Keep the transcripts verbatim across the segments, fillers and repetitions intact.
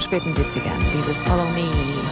späten siebzigern. Dieses Follow Me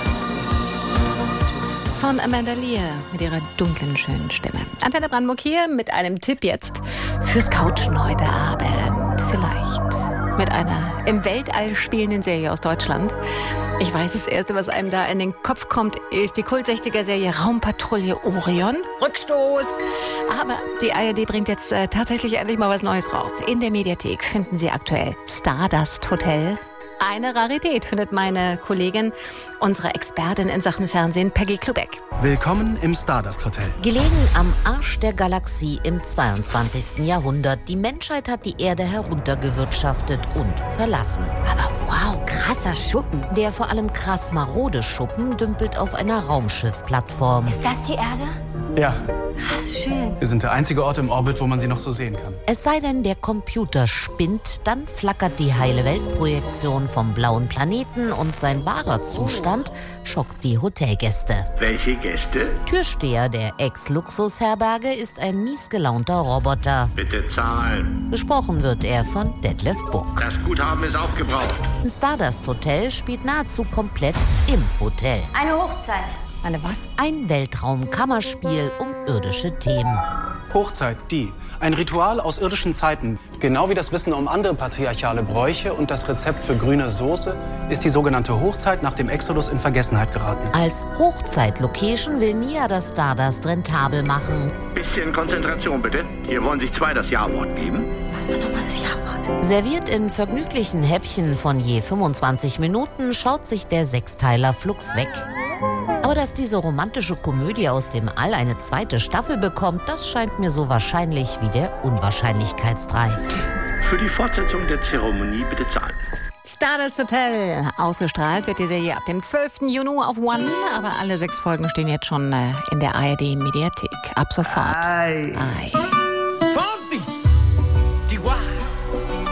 von Amanda Lear mit ihrer dunklen, schönen Stimme. Antenne Brandenburg hier mit einem Tipp jetzt fürs Couchen heute Abend. Vielleicht mit einer im Weltall spielenden Serie aus Deutschland. Ich weiß, das Erste, was einem da in den Kopf kommt, ist die Kult-sechziger-Serie Raumpatrouille Orion. Rückstoß! Aber die A R D bringt jetzt äh, tatsächlich endlich mal was Neues raus. In der Mediathek finden Sie aktuell Stardust Hotel. Eine Rarität, findet meine Kollegin, unsere Expertin in Sachen Fernsehen, Peggy Klubeck. Willkommen im Stardust Hotel. Gelegen am Arsch der Galaxie im zweiundzwanzigsten Jahrhundert. Die Menschheit hat die Erde heruntergewirtschaftet und verlassen. Aber wow, krasser Schuppen. Der vor allem krass marode Schuppen dümpelt auf einer Raumschiffplattform. Ist das die Erde? Ja. Krass schön. Wir sind der einzige Ort im Orbit, wo man sie noch so sehen kann. Es sei denn, der Computer spinnt, dann flackert die heile Weltprojektion vom blauen Planeten und sein wahrer Zustand schockt die Hotelgäste. Welche Gäste? Türsteher der Ex-Luxusherberge ist ein miesgelaunter Roboter. Bitte zahlen. Gesprochen wird er von Detlef Buck. Das Guthaben ist aufgebraucht. Ein Stardust Hotel spielt nahezu komplett im Hotel. Eine Hochzeit. Eine was? Ein Weltraum-Kammerspiel um irdische Themen. Hochzeit, die. Ein Ritual aus irdischen Zeiten. Genau wie das Wissen um andere patriarchale Bräuche und das Rezept für grüne Soße ist die sogenannte Hochzeit nach dem Exodus in Vergessenheit geraten. Als Hochzeit-Location will Nia das Stardust rentabel machen. Bisschen Konzentration bitte. Hier wollen sich zwei das Ja-Wort geben. Was war nochmal das Ja-Wort? Serviert in vergnüglichen Häppchen von je fünfundzwanzig Minuten schaut sich der Sechsteiler flugs weg. Aber dass diese romantische Komödie aus dem All eine zweite Staffel bekommt, das scheint mir so wahrscheinlich wie der Unwahrscheinlichkeitsdrive. Für die Fortsetzung der Zeremonie bitte zahlen. Stardust Hotel. Ausgestrahlt wird die Serie ab dem zwölften Juni auf One. Aber alle sechs Folgen stehen jetzt schon äh, in der A R D-Mediathek. Ab sofort. Ei. Ei.